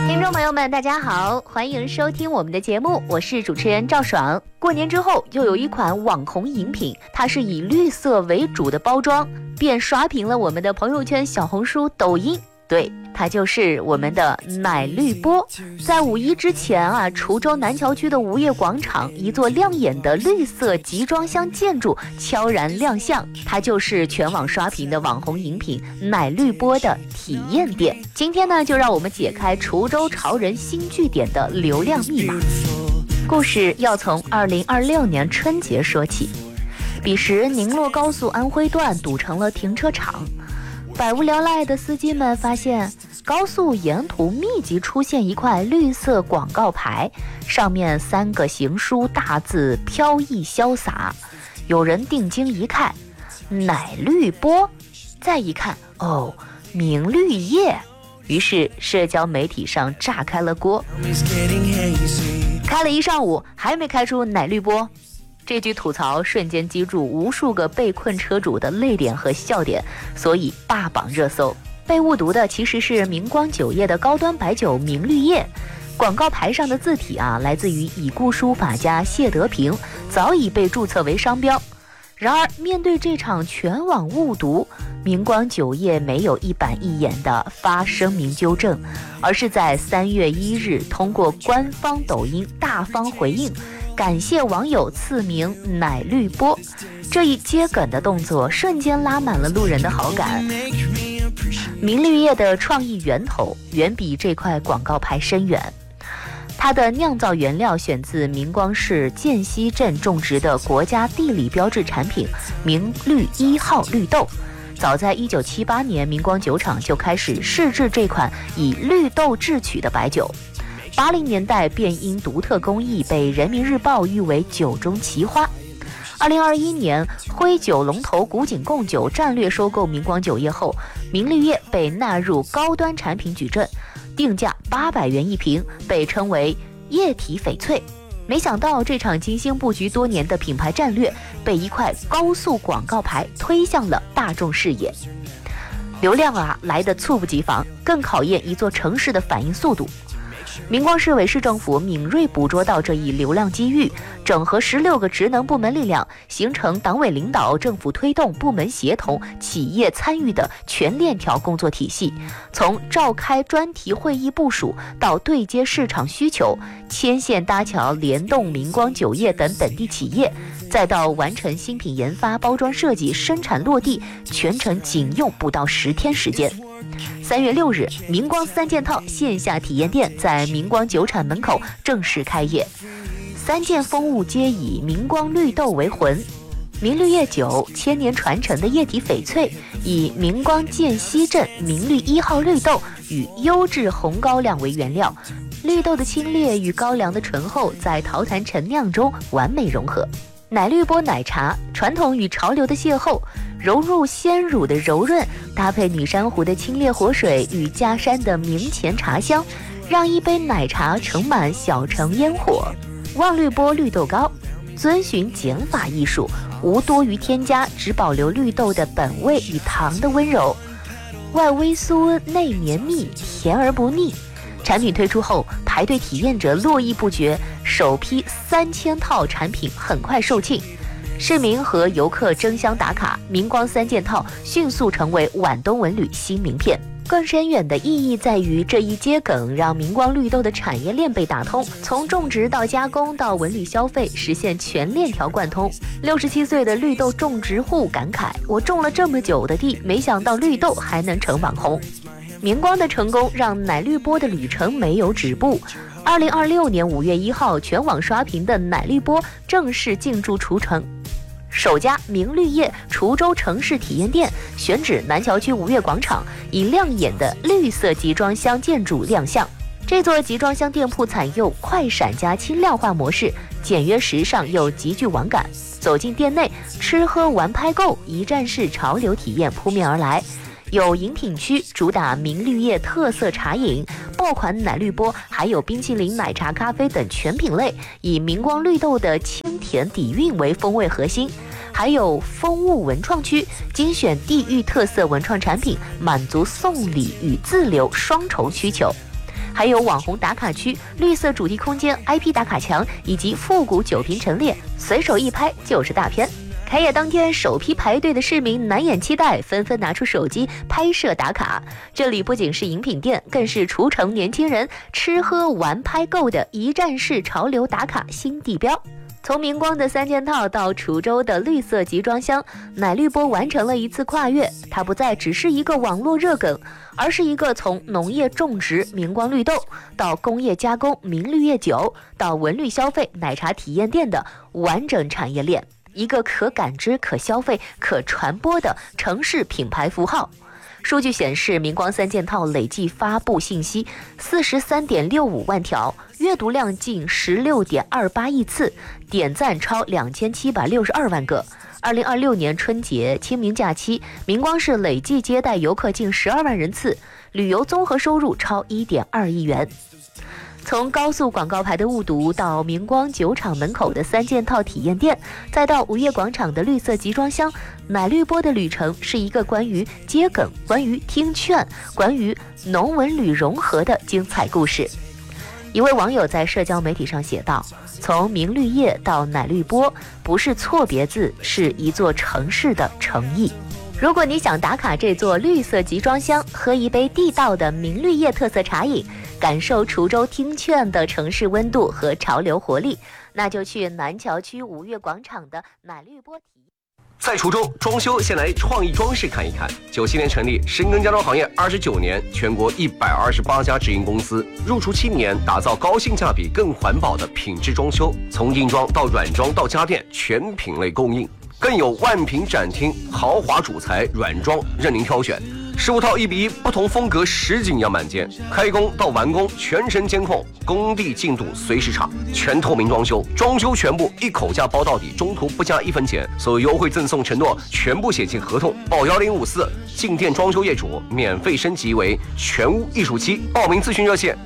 听众朋友们，大家好，欢迎收听我们的节目，我是主持人赵爽。过年之后，又有一款网红饮品，它是以绿色为主的包装，便刷屏了我们的朋友圈、小红书、抖音。对，它就是我们的奶绿波。在五一之前啊，滁州南桥区的吴越广场，一座亮眼的绿色集装箱建筑悄然亮相，它就是全网刷屏的网红饮品奶绿波的体验店。今天呢，就让我们解开滁州潮人新据点的流量密码。故事要从2026年春节说起。彼时宁洛高速安徽段堵成了停车场，百无聊赖的司机们发现高速沿途密集出现一块绿色广告牌，上面3个行书大字飘逸潇洒。有人定睛一看，奶绿波，再一看，哦，明绿叶。于是社交媒体上炸开了锅，开了一上午还没开出奶绿波。这句吐槽瞬间击中无数个被困车主的泪点和笑点，所以霸榜热搜。被误读的其实是明光酒业的高端白酒明绿叶，广告牌上的字体来自于已故书法家谢德平，早已被注册为商标。然而面对这场全网误读，明光酒业没有一板一眼的发声明纠正，而是在3月1日通过官方抖音大方回应，感谢网友赐名奶绿波。这一接梗的动作瞬间拉满了路人的好感。明绿叶的创意源头远比这块广告牌深远，它的酿造原料选自明光市涧西镇种植的国家地理标志产品明绿1号绿豆。早在1978年，明光酒厂就开始试制这款以绿豆制曲的白酒。80年代便因独特工艺被人民日报誉为酒中奇花。2021年，徽酒龙头古井贡酒战略收购明光酒业后，明绿叶被纳入高端产品矩阵，定价800元一瓶，被称为液体翡翠。没想到这场精心布局多年的品牌战略，被一块高速广告牌推向了大众视野。流量来得猝不及防，更考验一座城市的反应速度。明光市委市政府敏锐捕捉到这一流量机遇，整合16个职能部门力量，形成党委领导、政府推动、部门协同、企业参与的全链条工作体系。从召开专题会议部署到对接市场需求，牵线搭桥联动明光酒业等本地企业，再到完成新品研发、包装设计、生产落地，全程仅用不到10天时间。3月6日，明光3件套线下体验店在明光酒厂门口正式开业。3件风物皆以明光绿豆为魂，明绿叶酒千年传承的液体翡翠，以明光涧西镇明绿1号绿豆与优质红高粱为原料，绿豆的清冽与高粱的醇厚在陶坛陈酿中完美融合。奶绿波奶茶，传统与潮流的邂逅，融入鲜乳的柔润，搭配女珊瑚的清冽活水与嘉山的明前茶香，让一杯奶茶盛满小城烟火。望绿波绿豆糕，遵循减法艺术，无多余添加，只保留绿豆的本味与糖的温柔，外微酥内绵密，甜而不腻。产品推出后，排队体验者络绎不绝，首批3000套产品很快售罄。市民和游客争相打卡，明光3件套迅速成为皖东文旅新名片。更深远的意义在于，这一接梗让明光绿豆的产业链被打通，从种植到加工到文旅消费，实现全链条贯通。67岁的绿豆种植户感慨：我种了这么久的地，没想到绿豆还能成网红。明光的成功让奶绿波的旅程没有止步。2026年5月1号，全网刷屏的奶绿波正式进驻滁城。首家明绿叶滁州城市体验店选址南桥区吴越广场，以亮眼的绿色集装箱建筑亮相。这座集装箱店铺采用快闪加轻量化模式，简约时尚又极具网感。走进店内，吃喝玩拍购一站式潮流体验扑面而来。有饮品区主打明绿叶特色茶饮、爆款奶绿波，还有冰淇淋、奶茶、咖啡等全品类，以明光绿豆的清甜底蕴为风味核心。还有风物文创区，精选地域特色文创产品，满足送礼与自留双重需求。 还有网红打卡区、绿色主题空间、IP 打卡墙以及复古酒瓶陈列，随手一拍就是大片。开业当天，首批排队的市民难掩期待，纷纷拿出手机拍摄打卡。这里不仅是饮品店，更是除城年轻人吃喝玩拍购的一站式潮流打卡新地标。从明光的3件套到滁州的绿色集装箱，奶绿波完成了一次跨越。它不再只是一个网络热梗，而是一个从农业种植明光绿豆，到工业加工明绿叶酒，到文绿消费奶茶体验店的完整产业链，一个可感知、可消费、可传播的城市品牌符号。数据显示，明光3件套累计发布信息43.65万条，阅读量近16.28亿次，点赞超2762万个。2026年春节、清明假期，明光市累计接待游客近12万人次，旅游综合收入超1.2亿元。从高速广告牌的误读，到明光酒厂门口的3件套体验店，再到午夜广场的绿色集装箱，奶绿波的旅程是一个关于接梗、关于听劝、关于农文旅融合的精彩故事。一位网友在社交媒体上写道：从明绿叶到奶绿波，不是错别字，是一座城市的诚意。如果你想打卡这座绿色集装箱，喝一杯地道的明绿叶特色茶饮，感受滁州听劝的城市温度和潮流活力，那就去南桥区午月广场的奶绿波体验。 在滁州装修，先来创意装饰看一看。97年成立，深耕家装行业29年，全国128家直营公司，入驻7年，打造高性价比、更环保的品质装修，从硬装到软装到家电，全品类供应。更有万平展厅，豪华主材软装任您挑选，15套1比1不同风格实景样板间，开工到完工全程监控，工地进度随时查，全透明装修，装修全部一口价包到底，中途不加1分钱，所有优惠赠送承诺全部写进合同，报1054，进店装修业主免费升级为全屋艺术期，报名咨询热线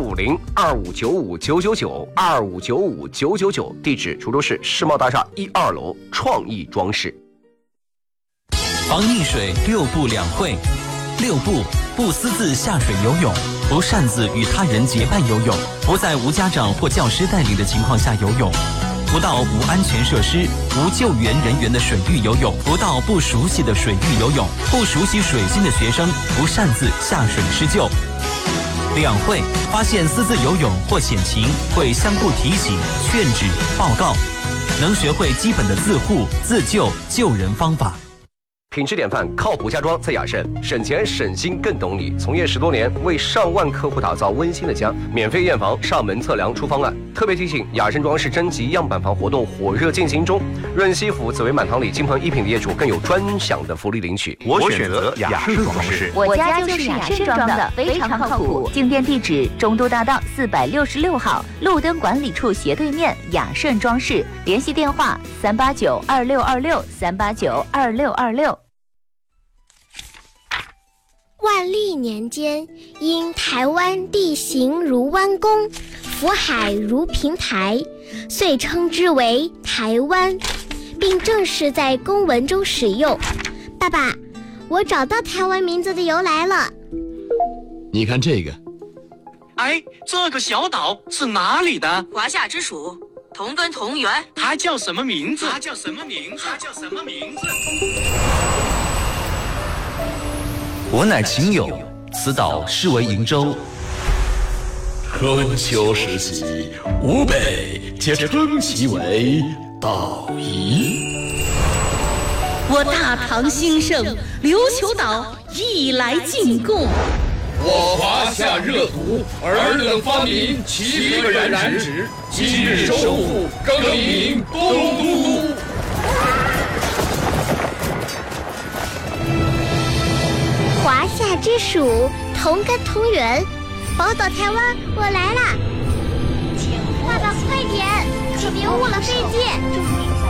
0550-2595-999，2595-999，地址滁州市世贸大厦1、2楼创意装饰。 防溺水6步2会：6步，不私自下水游泳，不擅自与他人结伴游泳，不在无家长或教师带领的情况下游泳，不到无安全设施、无救援人员的水域游泳，不到不熟悉的水域游泳，不熟悉水性的学生不擅自下水施救。2会，发现私自游泳或险情，会相互提醒、劝止、报告，能学会基本的自护、自救、救人方法。 品质典范，靠谱家装在雅盛，省钱省心更懂你。从业10多年，为上万客户打造温馨的家，免费验房、上门测量出方案。特别提醒，雅盛装饰征集样板房活动火热进行中，润西府紫薇满堂里金鹏一品的业主更有专享的福利领取。 我选择雅盛装饰， 我家就是雅盛装的，非常靠谱。进店地址：中都大道466号，路灯管理处斜对面，雅盛装饰。联系电话389-2626，389-2626。 万历年间，因台湾地形如弯弓，福海如平台，遂称之为台湾，并正式在公文中使用。爸爸，我找到台湾名字的由来了。 你看这个， 哎，这个小岛是哪里的？ 华夏之属，同根同源。 它叫什么名字？ 我乃秦友，此岛是为瀛州。 春秋时期，吴北皆称其为岛夷。 我大唐兴盛，琉球岛亦来进贡。 我华夏热土，尔等发明7个染指，今日收复，更名东都。 华夏之属，同根同源，宝岛台湾，我来啦！爸爸快点，可别误了飞机。